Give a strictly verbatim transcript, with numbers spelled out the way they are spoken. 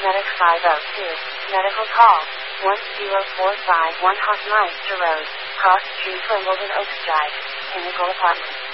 Medic five oh two. Medical call. one zero four five one Hoffmeister Road, Cross Street, Wimbledon Oaks Drive, Pinnacle Apartments.